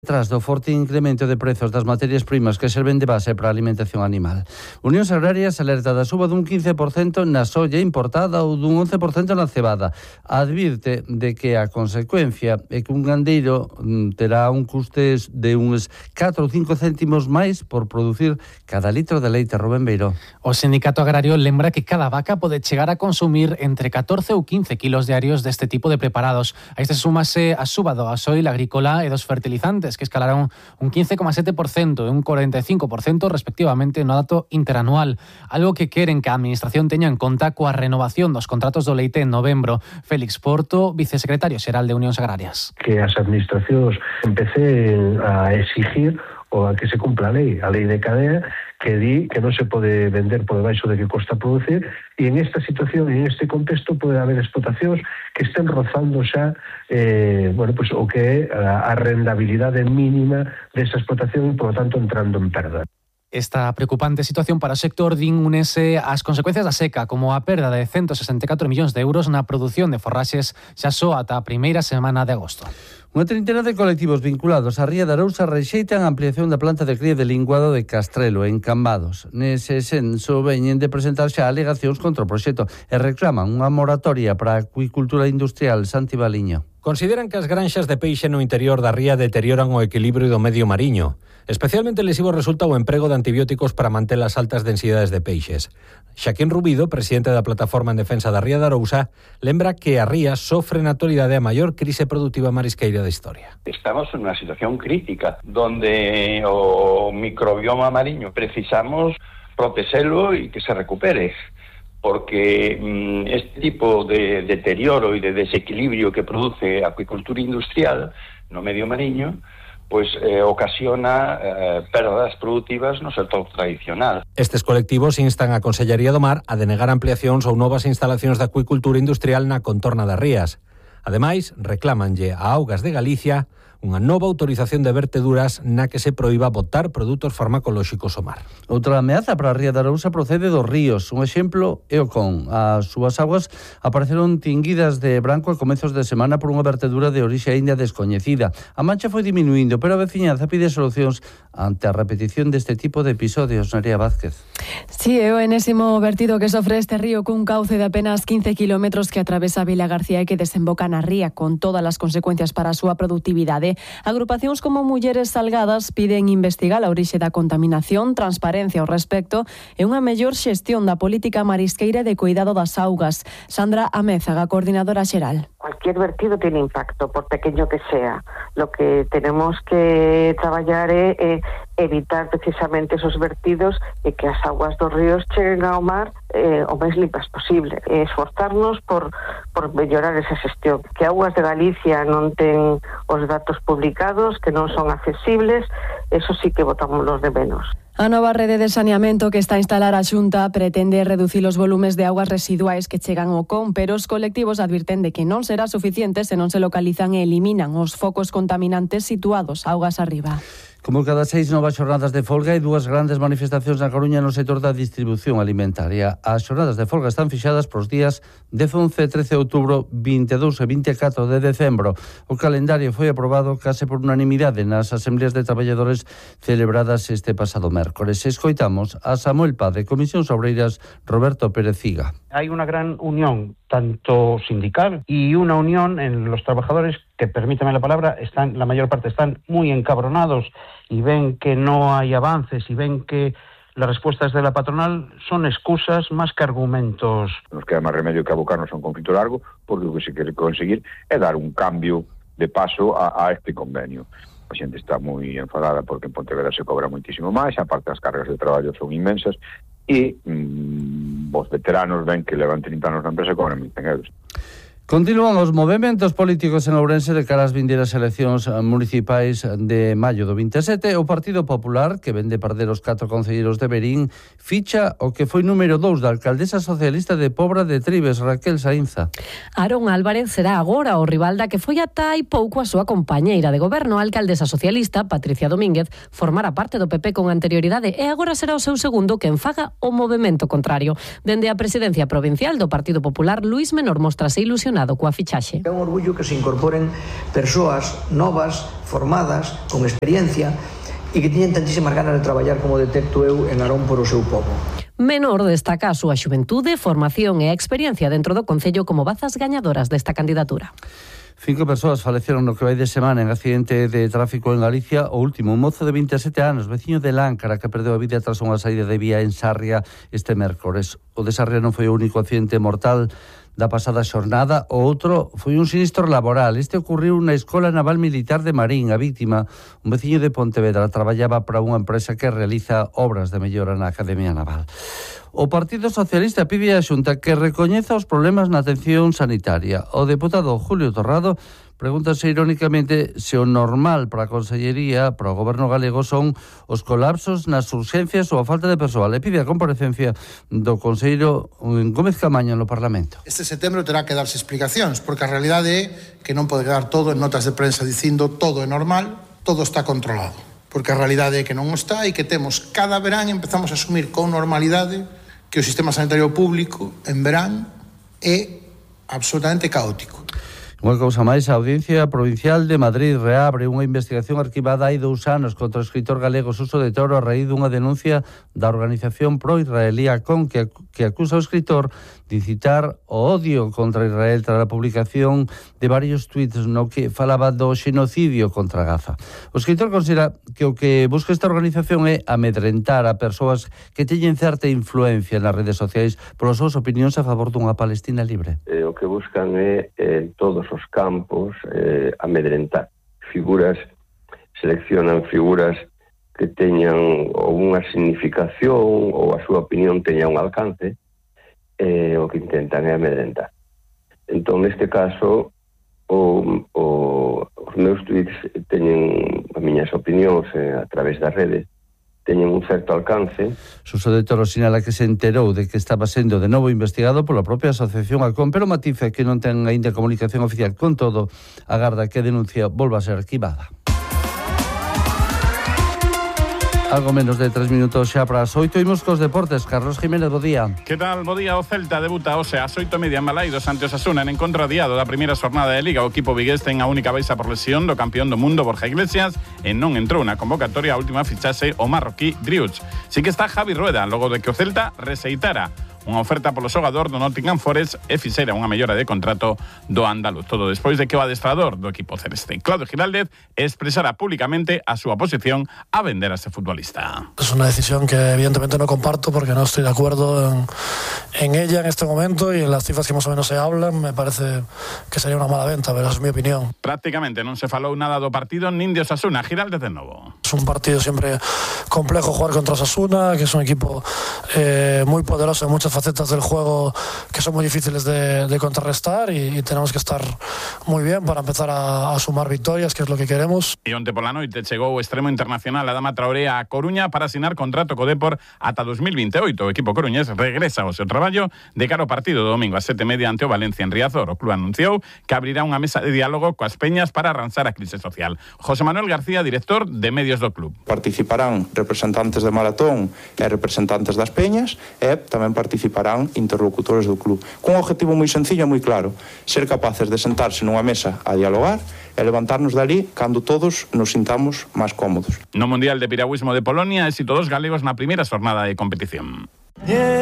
Tras do forte incremento de prezos das materias primas que serven de base para a alimentación animal. Unións Agrarias alerta da suba dun 15% na soia importada ou dun 11% na cebada. Advirte de que a consecuencia é que un gandeiro terá un custe de uns 4 ou 5 céntimos máis por producir cada litro de leite. Rubén Beiró. O Sindicato Agrario lembra que cada vaca pode chegar a consumir entre 14 ou 15 kilos diarios deste tipo de preparados. A este súmase a suba do gasoil agrícola e dos fertilizantes, que escalaron un 15,7% e un 45% respectivamente no dato interanual, algo que queren que a Administración teña en conta coa renovación dos contratos do leite en novembro. Félix Porto, vicesecretario xeral de Unións Agrarias. Que as administracións empecen a exigir ou a que se cumpla a lei de cadea, que di que non se pode vender por debaixo de que costa producir, e en esta situación, en este contexto, pode haber explotacións que estén rozando xa o que é a rendabilidade mínima desa explotación e, por lo tanto, entrando en perda. Esta preocupante situación para o sector únese ás consecuencias da seca, como a perda de 164 millóns de euros na produción de forraxes xa só ata a primeira semana de agosto. Unha treintena de colectivos vinculados á Ría de Arousa rexeitan a ampliación da planta de cría de linguado de Castrelo, en Cambados. Nese senso veñen de presentar xa alegacións contra o proxecto e reclaman unha moratoria para a acuicultura industrial. Santi Baliño. Consideran que as granxas de peixe no interior da ría deterioran o equilibrio do medio mariño. Especialmente lesivo resulta o emprego de antibióticos para manter as altas densidades de peixes. Xaquín Rubido, presidente da Plataforma en Defensa da Ría de Arousa, lembra que a ría sofre na actualidade a maior crise produtiva marisqueira da historia. Estamos en unha situación crítica, donde o microbioma mariño precisamos protexelo e que se recupere. Porque este tipo de deterioro e de desequilibrio que produce a acuicultura industrial no medio mariño ocasiona perdas produtivas no sector tradicional. Estes colectivos instan a Consellería do Mar a denegar ampliacións ou novas instalacións de acuicultura industrial na contorna das rías. Ademais, reclámanlle a Augas de Galicia unha nova autorización de verteduras na que se proíba botar produtos farmacolóxicos ao mar. Outra ameaza para a Ría de Arousa procede dos ríos. Un exemplo é o Con. As súas aguas apareceron tinguidas de branco a comezos de semana por unha vertedura de orixe aínda descoñecida. A mancha foi diminuindo, pero a veciñanza pide solucións ante a repetición deste tipo de episodios. Nerea Vázquez. Sí, é o enésimo vertido que sofre este río cun cauce de apenas 15 kilómetros que atravesa Vila García e que desemboca na ría con todas as consecuencias para a súa produtividade. Agrupacións como Mulleres Salgadas piden investigar a orixe da contaminación, transparencia ao respecto e unha mellor xestión da política marisqueira de cuidado das augas. Sandra Amézaga, coordinadora xeral. Cualquier vertido tiene impacto, por pequeño que sea. Lo que tenemos que traballar é evitar precisamente esos vertidos e que as augas dos ríos cheguen ao mar o máis limpas posible. Esforzarnos por mellorar esa xestión. Que Augas de Galicia non ten os datos publicados, que non son accesibles, eso sí que botamos los de menos. A nova rede de saneamento que está a instalar a Xunta pretende reducir os volumes de augas residuais que chegan ao Con, pero os colectivos advirten de que non será suficiente se non se localizan e eliminan os focos contaminantes situados augas arriba. Como cada 6 novas xornadas de folga e 2 grandes manifestacións na Coruña no sector da distribución alimentaria. As xornadas de folga están fixadas pros días 10, 11 e 13 de outubro, 22 e 24 de decembro. O calendario foi aprobado case por unanimidade nas asembleas de traballadores celebradas este pasado mércores. Escoitamos a Samuel Paz, de Comisións Obreiras, Roberto Pérez Ciga. Hay una gran unión, tanto sindical y una unión en los trabajadores que, permítame la palabra, la mayor parte están muy encabronados y ven que no hay avances y ven que las respuestas de la patronal son excusas más que argumentos. Nos queda máis remedio que abocarnos a un conflito largo, porque o que se quere conseguir é dar un cambio de paso a este convenio. A xente está moi enfadada porque en Pontevedra se cobra moitísimo máis, aparte as cargas de traballo son inmensas, e os veteranos ven que levan 30 anos na empresa e cobran 1.100 euros. Continúan os movementos políticos en Ourense de cara ás vindeiras eleccións municipais de maio do 27. O Partido Popular, que ven de perder os 4 concelleiros de Verín, ficha o que foi número 2 da alcaldesa socialista de Pobra de Tribes, Raquel Saínza. Aaron Álvarez será agora o rival da que foi ata hai pouco a súa compañeira de goberno, a alcaldesa socialista, Patricia Domínguez, formara parte do PP con anterioridade e agora será o seu segundo quen faga o movemento contrario. Dende a presidencia provincial do Partido Popular, Luís Menor mostrase ilusionado ilusionado coa fichaxe. É un orgullo que se incorporen persoas novas, formadas, con experiencia e que tiñen tantísimas ganas de traballar como detecto eu en Narón por o seu pobo. Menor destaca a súa xuventude, formación e experiencia dentro do Concello como bazas gañadoras desta candidatura. 5 persoas faleceron no que vai de semana en accidente de tráfico en Galicia. O último, un mozo de 27 anos, veciño de Láncara, que perdeu a vida tras unha saída de vía en Sarria este mércores. O de Sarria non foi o único accidente mortal da pasada xornada. O outro foi un sinistro laboral. Este ocurriu na Escola Naval Militar de Marín. A vítima, un veciño de Pontevedra, traballaba para unha empresa que realiza obras de mellora na Academia Naval. O Partido Socialista pide á Xunta que recoñeza os problemas na atención sanitaria. O deputado Julio Torrado pregúntase irónicamente se o normal para a Consellería, para o Goberno galego, son os colapsos nas urxencias ou a falta de persoal. E pide a comparecencia do conselleiro Gómez Camaño no Parlamento. Este setembro terá que darse explicacións, porque a realidade é que non pode quedar todo en notas de prensa dicindo todo é normal, todo está controlado. Porque a realidade é que non está e que temos cada verán empezamos a asumir con normalidade que o sistema sanitario público en verán é absolutamente caótico. Unha cousa máis, a Audiencia Provincial de Madrid reabre unha investigación arquivada hai 2 anos contra o escritor galego Suso de Toro a raíz dunha denuncia da organización pro-israelí ACON que acusa o escritor de incitar o odio contra Israel tras a publicación de varios tweets no que falaba do xenocidio contra Gaza. O escritor considera que o que busca esta organización é amedrentar a persoas que teñen certa influencia nas redes sociais polas súas opinións a favor dunha Palestina libre. O que buscan é en todos os campos amedrentar figuras, seleccionan figuras que teñan ou unha significación ou a súa opinión teña un alcance, o que intentan é amedrentar. Entón, neste caso, os meus tweets teñen as miñas opinións a través das redes, teñen un certo alcance. Suso de Toro sinala que se enterou de que estaba sendo de novo investigado pola propia asociación ACON, pero matiza que non ten aínda comunicación oficial. Con todo, agarda que a denuncia volva a ser arquivada. Algo menos de 3 minutos xa para as 8. Imos cos deportes. Carlos Jiménez, bo día. Que tal? Bo día. O Celta debuta hoxe ás 8:30 en Balaidos ante Osasuna en encontro adiado da primeira xornada de Liga. O equipo vigués ten a única baixa por lesión do campeón do mundo Borja Iglesias e non entrou na convocatoria a última fichaxe o marroquí Driouch. Si que está Javi Rueda, logo de que o Celta rexeitara unha oferta polo xogador do Nottingham Forest e fixera unha mellora de contrato do andaluz. Todo despois de que o adestrador do equipo celeste, Claudio Giraldez, expresara públicamente a súa posición a vender a este futbolista. Es una decisión que evidentemente no comparto porque no estoy de acuerdo en ella en este momento y en las cifras que más o menos se hablan. Me parece que sería una mala venta, pero es mi opinión. Prácticamente non se falou nada do partido nin de Osasuna. Giraldez de novo. Es un partido siempre complejo jugar contra Osasuna, que es un equipo muy poderoso en muchas facetas del juego que son muy difíciles de contrarrestar y tenemos que estar muy bien para empezar a sumar victorias, que es lo que queremos. E onte pola noite chegou o extremo internacional Adama Traoré a Coruña para asinar contrato co Depor ata 2028. O equipo coruñés regresa ao seu traballo de cara ao partido do domingo a 7:30 ante o Valencia en Riazor. O club anunciou que abrirá unha mesa de diálogo coas peñas para arranxar a crise social. José Manuel García, director de medios do club. Participarán representantes de Maratón e representantes das peñas e tamén participarán interlocutores do club. Cun objetivo moi sencillo e moi claro, ser capaces de sentarse nunha mesa a dialogar e levantarnos dali cando todos nos sintamos máis cómodos. No Mundial de Piragüismo de Polonia, éxito dos galegos na primeira xornada de competición.